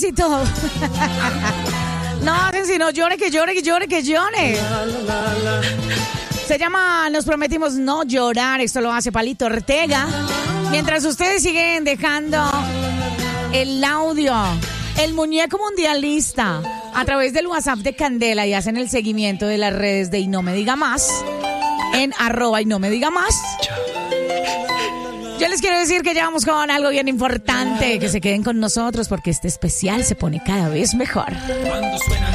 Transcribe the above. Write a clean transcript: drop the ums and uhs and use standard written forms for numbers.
y todo. No, si no llore, que llore, que llore, que llore. Se llama Nos Prometimos No Llorar. Esto lo hace Palito Ortega. Mientras ustedes siguen dejando el audio, el muñeco mundialista, a través del WhatsApp de Candela y hacen el seguimiento de las redes de Y No Me Diga Más, en @ Y No Me Diga Más. Yo les quiero decir que ya vamos con algo bien importante, que se queden con nosotros porque este especial se pone cada vez mejor. Cuando suenan